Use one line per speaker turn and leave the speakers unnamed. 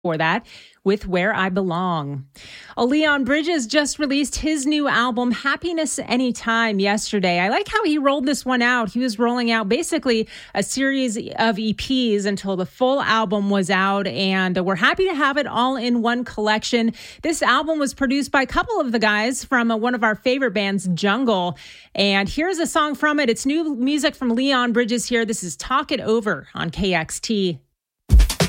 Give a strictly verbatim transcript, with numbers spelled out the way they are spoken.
for that with Where I Belong. Oh, Leon Bridges just released his new album, Happiness Anytime, yesterday. I like how he rolled this one out. He was rolling out basically a series of E Ps until the full album was out, and we're happy to have it all in one collection. This album was produced by a couple of the guys from one of our favorite bands, Jungle, and here's a song from it. It's new music from Leon Bridges here. This is Talk It Over on K X T.